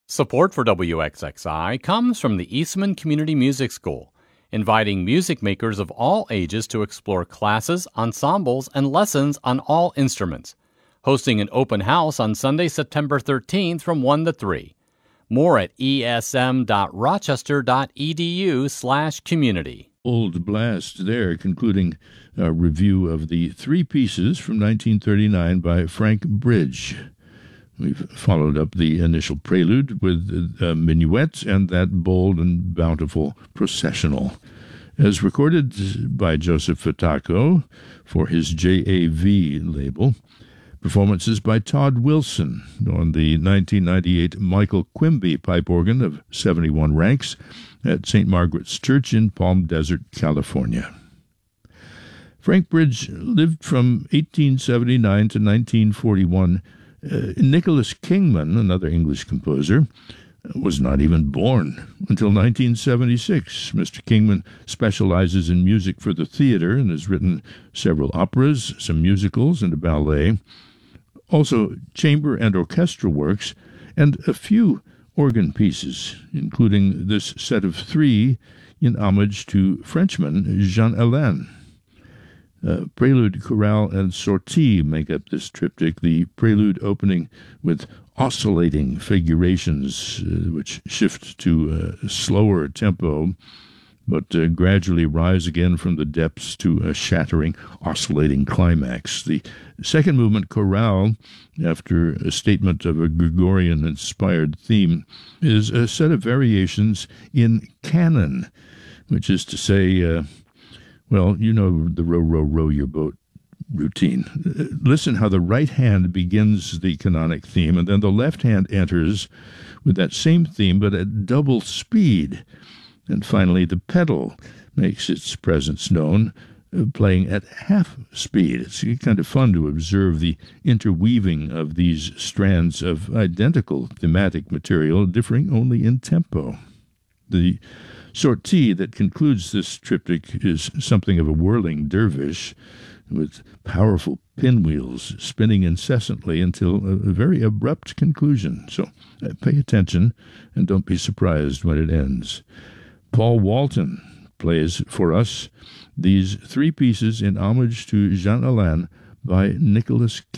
Support for WXXI comes from the Eastman Community Music School, inviting music makers of all ages to explore classes, ensembles, and lessons on all instruments. Hosting an open house on Sunday, September 13th from 1 to 3. More at esm.rochester.edu/community. Old Blast there, concluding a review of the three pieces from 1939 by Frank Bridge. We've followed up the initial prelude with a minuet and that bold and bountiful processional. As recorded by Joseph Fataco for his JAV label, performances by Todd Wilson on the 1998 Michael Quimby pipe organ of 71 ranks at St. Margaret's Church in Palm Desert, California. Frank Bridge lived from 1879 to 1941. Nicholas Kingman, another English composer, was not even born until 1976. Mr. Kingman specializes in music for the theater and has written several operas, some musicals, and a ballet. Also chamber and orchestral works, and a few organ pieces, including this set of three in homage to Frenchman Jean Alain. Prelude, chorale, and sortie make up this triptych, the prelude opening with oscillating figurations, which shift to a slower tempo, but gradually rise again from the depths to a shattering, oscillating climax. The second movement, chorale, after a statement of a Gregorian-inspired theme, is a set of variations in canon, which is to say, well, you know the row, row, row your boat routine. Listen how the right hand begins the canonic theme, and then the left hand enters with that same theme, but at double speed. And finally, the pedal makes its presence known, playing at half speed. It's kind of fun to observe the interweaving of these strands of identical thematic material, differing only in tempo. The sortie that concludes this triptych is something of a whirling dervish, with powerful pinwheels spinning incessantly until a very abrupt conclusion. So pay attention and don't be surprised when it ends. Paul Walton plays for us these three pieces in homage to Jean Alain by Nicholas